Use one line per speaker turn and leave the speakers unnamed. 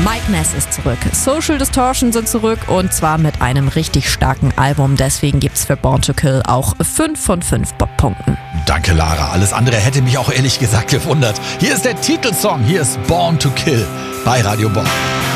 Mike Ness ist zurück. Social Distortion sind zurück und zwar mit einem richtig starken Album. Deswegen gibt's für Born to Kill auch 5 von 5 Punkten.
Danke, Lara. Alles andere hätte mich auch ehrlich gesagt gewundert. Hier ist der Titelsong. Hier ist Born to Kill bei Radio Bonn.